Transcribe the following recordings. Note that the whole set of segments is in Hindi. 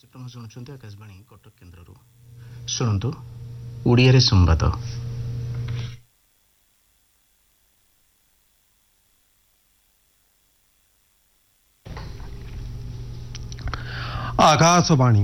କାର୍ଯ୍ୟକ୍ରମ ଶୁଣୁଛନ୍ତି ଆକାଶବାଣୀ କଟକ କେନ୍ଦ୍ରରୁ। ଶୁଣନ୍ତୁ ଓଡ଼ିଆରେ ସମ୍ବାଦ। आकाशवाणी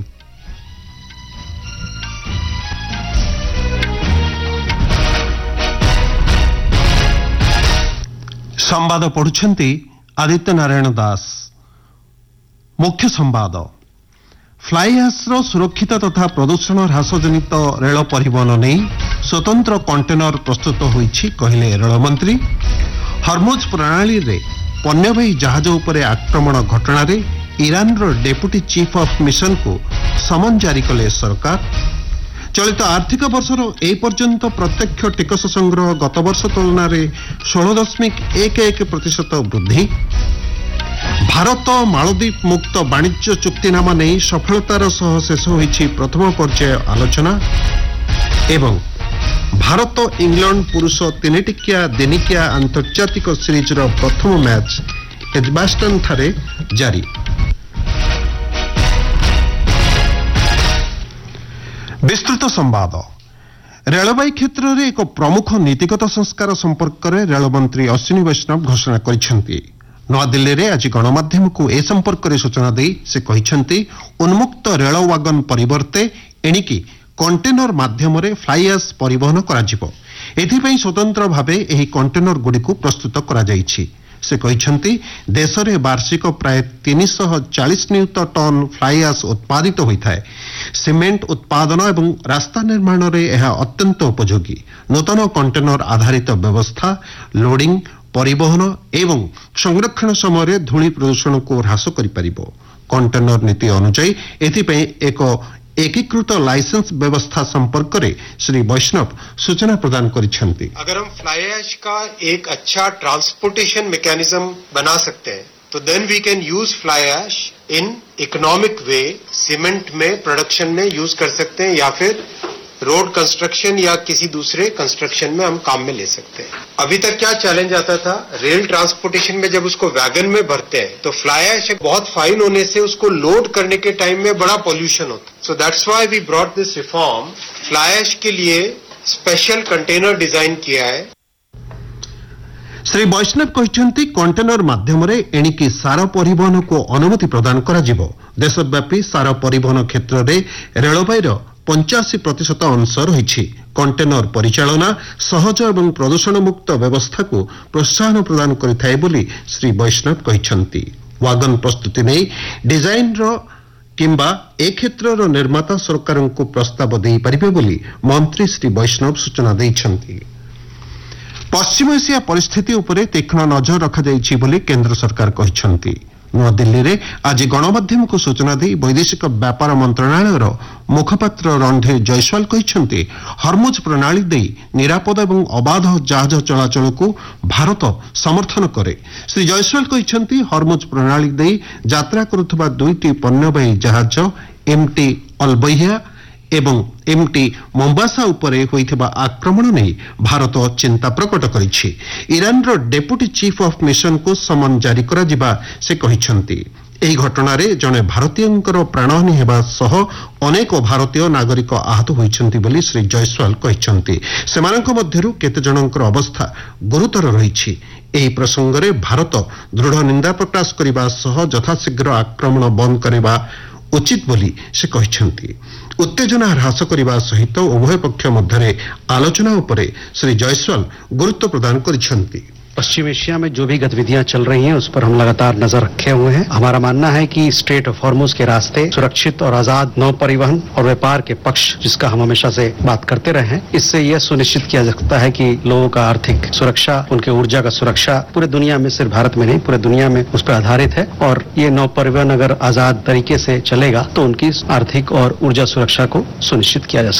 संवाद पढ़ुछंती आदित्य नारायण दास। मुख्य संवाद। फ्लाई ऐशर सुरक्षित तथा प्रदूषण ह्रास जनित रेल परिवहन नहीं स्वतंत्र कंटेनर प्रस्तुत होईछि कहिले रेलमंत्री। हरमुज प्रणाली रे पण्यवाही जहाज उपरे आक्रमण घटना रे Iran row deputy chief of mission को समन जारी कले सरकार। चलित आर्थिक वर्षर ए पर्यंत प्रत्यक्ष टिकस संग्रह गत वर्ष तुलन में 16.11% वृद्धि। भारत मालदीप मुक्त वाणिज्य चुक्तिनामा नहीं सफलतार सह शेष होईछि प्रथम पर्याय आलोचना। एवं भारत इंग्लैंड पुरुष तीनिटिकिया दिनिकिया आंतर्जातिक सीरीज प्रथम मैच एजबास्टन ठारे जारी। विस्तृत संवाद। रेलवाई क्षेत्र में एक प्रमुख नीतिगत संस्कार संपर्क में रेलमंत्री अश्विनी वैष्णव घोषणा करिसेंती। नवादिल्ली में आज गणमाध्यम को ए संपर्क में सूचना दी से कहिसेंती उन्मुक्त रेल वागन परिवर्ते एणिकी कंटेनर माध्यम फ्लाई ऐश परिवहन कराजिबो। एथिपई स्वतंत्र भावे एही कंटेनर गुड़िक प्रस्तुत करा जायछि। से कहिसेंती देश में वार्षिक प्राय 340 नियुत टन फ्लाई ऐश उत्पादित होता है। सीमेंट उत्पादन एवं रास्ता निर्माण में यह अत्यंत उपयोगी। नूतन कंटेनर आधारित व्यवस्था लोडिंग परिवहन एवं संरक्षण समय धूଳି प्रदूषण को ह्रास करिपारिबो। कंटेनर नीति अनुसार एथिपई एक एकीकृत लाइसेंस व्यवस्था संपर्क में श्री वैष्णव सूचना प्रदान करिसेंती। अगर हम फ्लाई ऐश का एक अच्छा ट्रांसपोर्टेशन मैकेनिज्म बना सकते हैं तो then we can use fly ash in economic way. Cement में प्रोडक्शन में यूज कर सकते हैं या फिर रोड कंस्ट्रक्शन या किसी दूसरे कंस्ट्रक्शन में हम काम में ले सकते हैं। अभी तक क्या चैलेंज आता था, रेल ट्रांसपोर्टेशन में जब उसको वैगन में भरते हैं तो फ्लाई ऐश बहुत फाइन होने से उसको लोड करने के टाइम में बड़ा पॉल्यूशन होता है। So that's why we brought this reform. Fly ash के लिए स्पेशल कंटेनर डिजाइन किया है। श्री वैष्णव कहते कंटेनर माध्यम एणिकी सार परिवहन को अनुमति प्रदान करा जिवो। देशव्यापी सार परिवहन क्षेत्र में रेलवाईर 85% अंश रही। कंटेनर परिचालना सहज एवं प्रदूषण मुक्त व्यवस्था को प्रोत्साहन प्रदान करिथाय बोली श्री वैष्णव कहते। वागन प्रस्तुति नहीं डिजाइन किंबा ए क्षेत्र निर्माता सरकार को प्रस्ताव दे पारिबे बोली मंत्री श्री वैष्णव सूचना दैछंती। पश्चिम एशिया परिस्थिति उपरे तीक्ष्ण नजर रखा जायछि बोली केंद्र सरकार कहछंती। नवादिल्ली में आज गणमाध्यम को सूचना दी वैदेशिक व्यापार मंत्रणालय मुखपात्र रणधीर जयसवाल कहते हरमुज प्रणाली दे निरापद एवं अबाध जहाज चलाचल को भारत समर्थन करे। श्री जयसवाल कहते हरमुज प्रणाली दे यात्रा करुवा दुईटी पण्यवाही जहाज एमटी अलबैया एवं एमटी मोम्बासा उपरे होइथिबा आक्रमण नहीं भारत चिंता प्रकट करिछि। Iran row deputy chief of mission को समन जारी करा जिबा से कहिसंती। एही घटना रे जने भारतीयंकर प्राणहानि हेबा सह अनेक भारतीय नागरिक आहत होइछंती बोली श्री जयसवाल कहिसंती। सेमानक मध्यरु केते जनंकर अवस्था गुरुतर रहिछि। एही प्रसंग रे भारत दृढ़ निंदा प्रकाश करिबा सह यथाशीघ्र आक्रमण बंद करिबा उचित बोली से कहते। उत्तेजना ह्रास करने सहित उभय पक्ष मध्य आलोचना उपरे श्री जयसवाल गुरुत्व प्रदान करिसेंती। पश्चिम एशिया में जो भी गतिविधियां चल रही हैं उस पर हम लगातार नजर रखे हुए हैं। हमारा मानना है कि स्ट्रेट ऑफ हॉर्मुज के रास्ते सुरक्षित और आजाद नौ परिवहन और व्यापार के पक्ष जिसका हम हमेशा से बात करते रहे हैं, इससे यह सुनिश्चित किया जा सकता है कि लोगों का आर्थिक सुरक्षा, उनके ऊर्जा का सुरक्षा पूरे दुनिया में, सिर्फ भारत में नहीं पूरे दुनिया में उस पर आधारित है। और ये नौ परिवहन अगर आजाद तरीके से चलेगा तो उनकी आर्थिक और ऊर्जा सुरक्षा को सुनिश्चित किया जा सकता है।